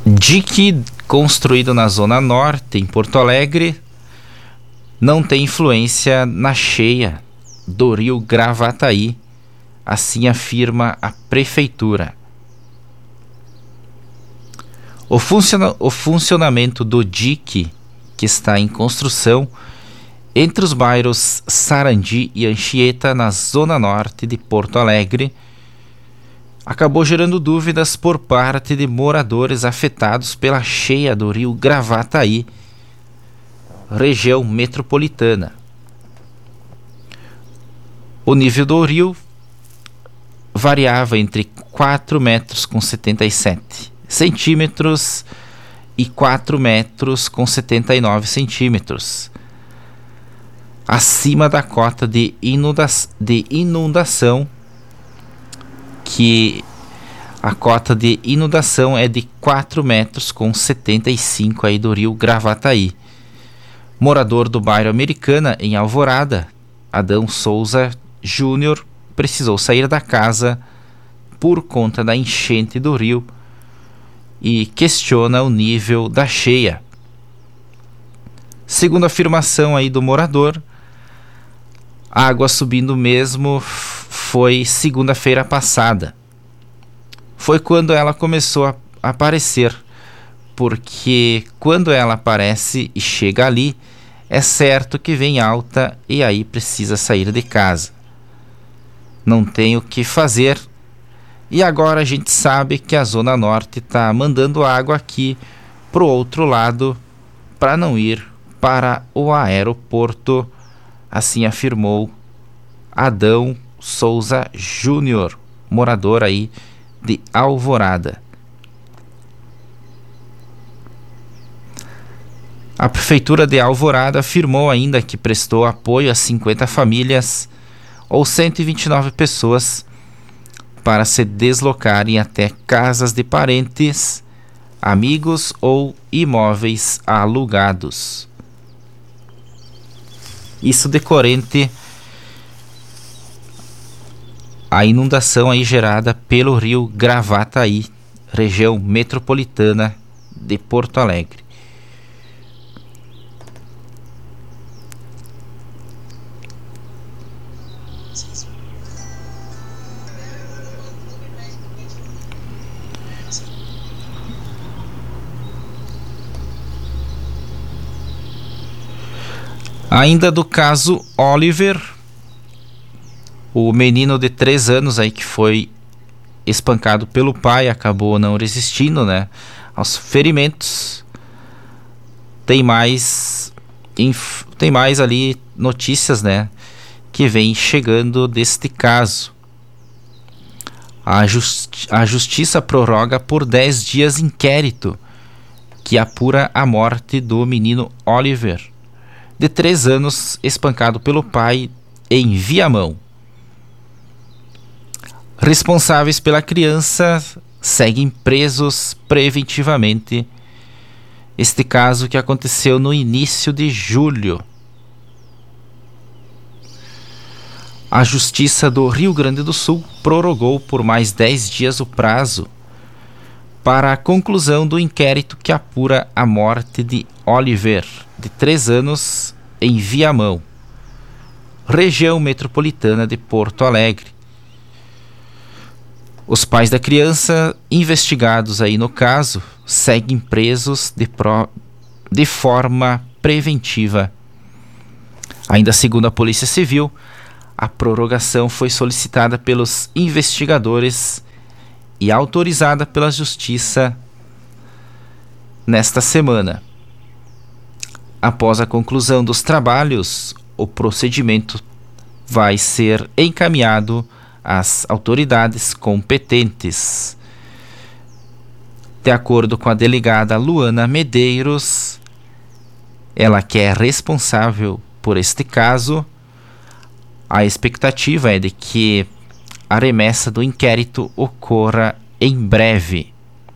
Dique construído na Zona Norte, em Porto Alegre, não tem influência na cheia do rio Gravataí, assim afirma a prefeitura. O funcionamento do dique, que está em construção entre os bairros Sarandi e Anchieta, na Zona Norte de Porto Alegre, acabou gerando dúvidas por parte de moradores afetados pela cheia do rio Gravataí, região metropolitana. O nível do rio variava entre 4 metros com 77 centímetros e 4 metros com 79 centímetros, acima da cota de inundação, que a cota de inundação é de 4 metros com 75 aí do rio Gravataí. Morador do bairro Americana, em Alvorada, Adão Souza Júnior, precisou sair da casa por conta da enchente do rio e questiona o nível da cheia. Segundo a afirmação aí do morador, a água subindo mesmo foi segunda-feira passada. Foi quando ela começou a aparecer, porque quando ela aparece e chega ali, é certo que vem alta e aí precisa sair de casa. Não tem o que fazer. E agora a gente sabe que a Zona Norte está mandando água aqui para o outro lado para não ir para o aeroporto, assim afirmou Adão Souza Júnior, morador aí de Alvorada. A Prefeitura de Alvorada afirmou ainda que prestou apoio a 50 famílias ou 129 pessoas para se deslocarem até casas de parentes, amigos ou imóveis alugados. Isso decorrente a inundação aí gerada pelo rio Gravataí, região metropolitana de Porto Alegre. Ainda do caso Oliver, o menino de 3 anos aí que foi espancado pelo pai, acabou não resistindo, né, aos ferimentos. Tem mais ali notícias, né, que vem chegando deste caso. A justiça prorroga por 10 dias inquérito que apura a morte do menino Oliver, de 3 anos, espancado pelo pai em Viamão. Responsáveis pela criança seguem presos preventivamente. Este caso que aconteceu no início de julho. A Justiça do Rio Grande do Sul prorrogou por mais 10 dias o prazo para a conclusão do inquérito que apura a morte de Oliver, de 3 anos, em Viamão, região metropolitana de Porto Alegre. Os pais da criança, investigados aí no caso, seguem presos de forma preventiva. Ainda segundo a Polícia Civil, a prorrogação foi solicitada pelos investigadores e autorizada pela Justiça nesta semana. Após a conclusão dos trabalhos, o procedimento vai ser encaminhado às autoridades competentes. De acordo com a delegada Luana Medeiros, ela que é responsável por este caso, a expectativa é de que a remessa do inquérito ocorra em breve.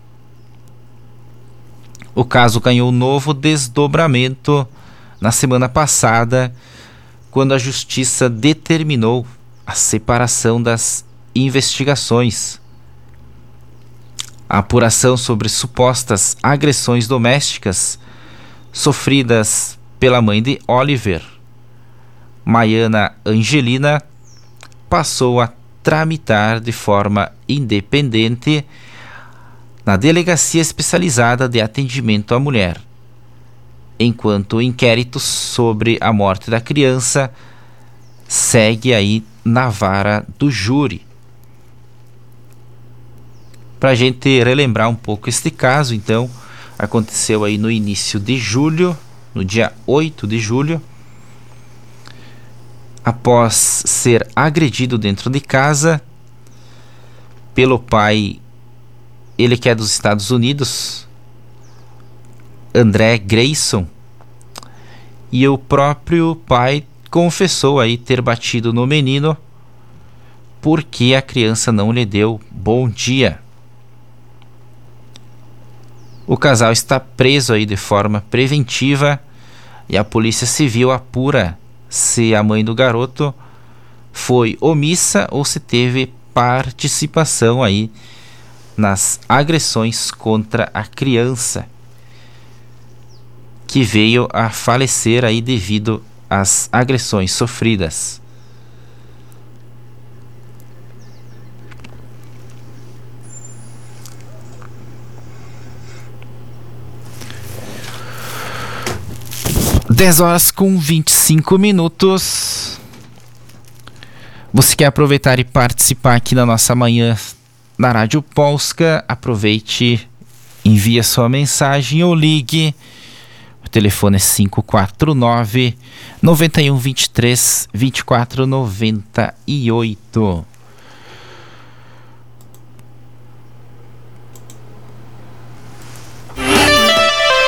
O caso ganhou novo desdobramento na semana passada, quando a Justiça determinou a separação das investigações. A apuração sobre supostas agressões domésticas sofridas pela mãe de Oliver, Maiana Angelina, passou a tramitar de forma independente na Delegacia Especializada de Atendimento à Mulher, enquanto o inquérito sobre a morte da criança segue aí na vara do júri. Para a gente relembrar um pouco este caso, então, aconteceu aí no início de julho, no dia 8 de julho, após ser agredido dentro de casa pelo pai, ele que é dos Estados Unidos, André Grayson, e o próprio pai confessou aí ter batido no menino porque a criança não lhe deu bom dia. O casal está preso aí de forma preventiva e a Polícia Civil apura se a mãe do garoto foi omissa ou se teve participação aí nas agressões contra a criança, que veio a falecer aí devido às agressões sofridas. (10h25). Você quer aproveitar e participar aqui da nossa manhã na Rádio Polska? Aproveite, envie a sua mensagem ou ligue. O telefone é 549 9123 2498.